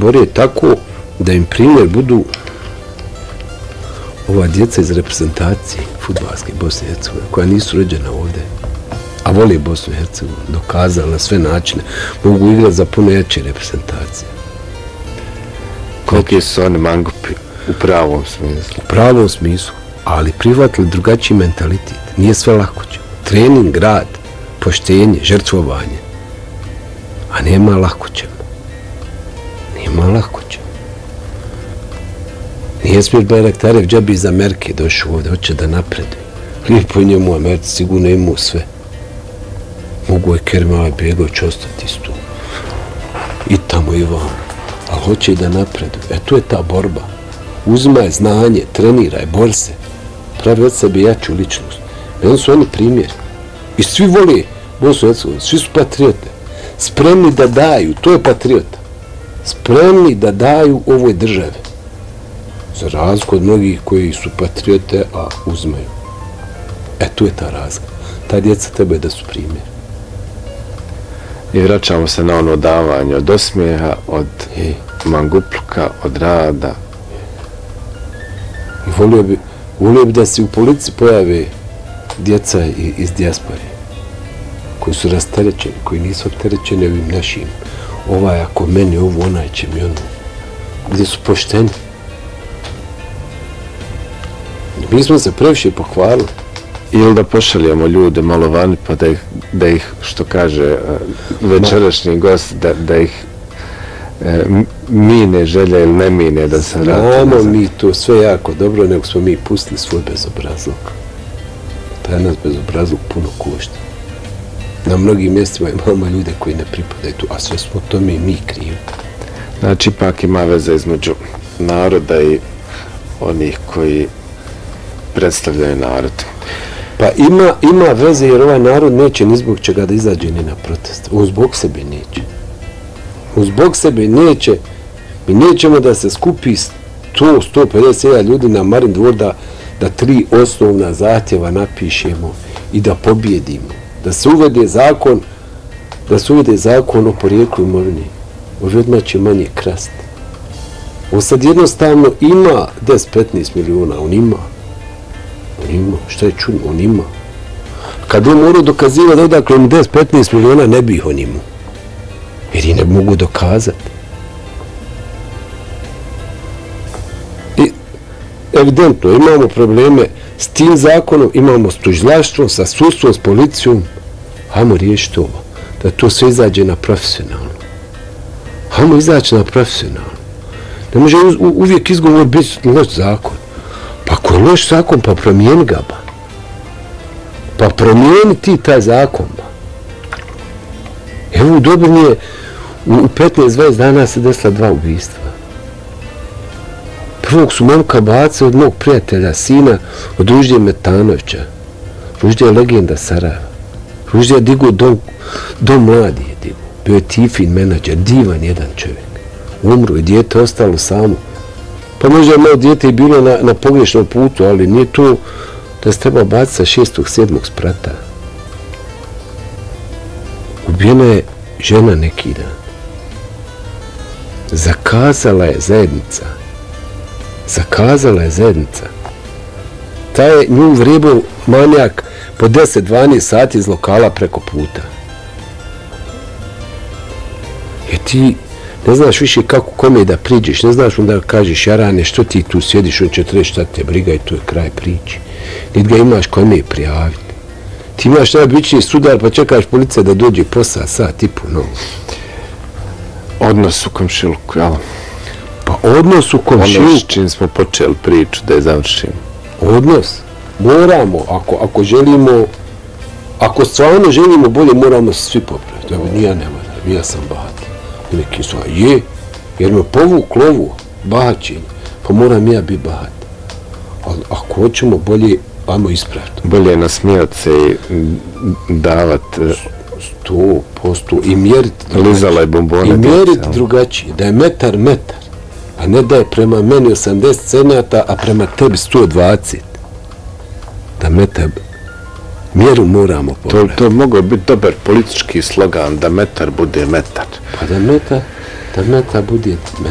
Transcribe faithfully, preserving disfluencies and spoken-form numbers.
bore tako da im primjer budu ova djeca iz reprezentacije fudbalske Bosne i Hercegovine, koja nisu rođena ovdje, a vole Bosnu i Hercegovinu, dokazali na sve načine, mogu igrati za puno jače reprezentacije. Koliki su oni mangupi u pravom smislu? U pravom smislu, ali prihvatili drugačiji mentalitet. Nije sve lako će. Trening, rad, poštenje, žrtvovanje. A nema lako ćemo. Nema lako ćemo. Nije Smir Bajraktarev džabi iz Amerike došao ovdje, hoće da napreduje. Lijepo njemu u Americi, sigurno imao sve. Mogu je Kerim Alajbegović ostati isto. I tamo i vamo. Ali hoće i da napreduje. E tu je ta borba. Uzmaj znanje, treniraj, bor se. Pravi od sebe jaču ličnost. Jedan su oni primjeri. I svi voli Bosnu i Hercegovinu, svi su patriote. Spremni da daju, to je patriota. Spremni da daju ovoj državi. Za razliku od mnogih koji su patriote, a uzmaju. E tu je ta razlika. Ta djeca treba da su primjeri. I vraćamo se na ono davanje od osmijeha, od e. mangupluka, od rada. I volio bi, volio bi da se u politici pojave djeca iz dijaspore, koji su rasterećeni, koji nisu opterećeni ovim našim. Ovaj ako meni ovo, onaj će mi ono. Gdje su pošteni. Mi smo se previše pohvalili. Ili da pošaljemo ljude malo vani, pa da ih, da ih što kaže večerašnji gost, da, da ih e, mine želja ili ne mine da se vrati. Znamo mi to sve jako dobro, nego smo mi pustili svoj bezobrazluk. Taj nas bezobrazluk puno košta. Na mnogim mjestima imamo ljude koji ne pripadaju tu, a sve smo to mi, mi krivi. Znači, ipak ima veze između naroda i onih koji predstavljaju narod. Pa ima, ima veze jer ovaj narod neće ni zbog čega da izađe ni na protest. On zbog sebe neće. On zbog sebe neće. Mi nećemo da se skupi sto do sto pedeset hiljada ljudi na Marin dvor da, da tri osnovna zahtjeva napišemo i da pobjedimo. Da se uvede zakon, da se uvede zakon o porijeklu imovine. Ovi odmah će manje krasti. On sad jednostavno ima deset do petnaest milijuna, on ima. On ima, šta je čudno, on ima. Kad on morao dokazivati da odakle im deset do petnaest milijuna, ne bi ih on imao. Jer i ne mogu dokazati. I evidentno, imamo probleme s tim zakonom, imamo s tužilaštvom, sa sudstvom, s policijom. Hajmo riješiti ovo. Da to sve izađe na profesionalno. Hajmo izaći na profesionalno. Ne može uvijek izgovor biti loš zakon. Pa ako je loš zakon, pa promijeni ga ba. Pa promijeni ti taj zakon ba. Evo u Dobrinje u petnaest do dvadeset dana se desila dva ubistva. Prvog su momka bace od mog prijatelja, sina, od Ruždije Metanovića. Ruždija je legenda Sarajeva. Ruždija je digao dom, dom mladi je digao. Bio je tifin menadžer, divan jedan čovjek. Umro i dijete ostalo samo. Pa možda je malo dijete i bilo na, na pogrešnom putu, ali nije to da se treba baciti sa šestog, sedmog sprata. Ubijena je žena neki dan. Zakazala je zajednica. Zakazala je zajednica. Ta je nju vrebao manijak po deset do dvanaest sati iz lokala preko puta. Jer ti ne znaš više kako kome da priđeš, ne znaš onda kažeš Jarane što ti tu sjediš, on će treći šta te briga i to je kraj priči. Niti ga imaš kome prijaviti. Ti imaš najobičniji sudar pa čekaš policija da dođe posla, sat i po novu. Odnos u komšiluku, jel? Pa odnos u komšiluku. Ono s čim smo počeli priču da je završimo. Odnos. Moramo, ako, ako želimo, ako stvarno želimo bolje, moramo se svi popraviti. Evo, nija ne mora, ja sam bahat. Neki su, je, jer me povuklo ovo, bahaćenje, pa moram ja biti bahat. Ali ako hoćemo bolje, ajmo ispraviti. Bolje nasmijati se i davati sto posto i mjeriti lizala i bombone. I mjeriti drugačije, da je metar metar, a ne da je prema meni osamdeset centimetara, a prema tebi sto dvadeset. Da metar, mjeru moramo popraviti. To, to mogu biti dobar politički slogan, da metar bude metar. Pa da metar, da metar bude metar.